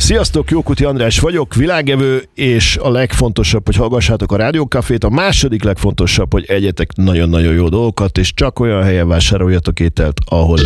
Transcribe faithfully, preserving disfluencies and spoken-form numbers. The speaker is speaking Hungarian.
Sziasztok, Jókuti András vagyok, világevő, és a legfontosabb, hogy hallgassátok a Rádiókafét, a második legfontosabb, hogy egyetek nagyon-nagyon jó dolgokat, és csak olyan helyen vásároljatok ételt, ahol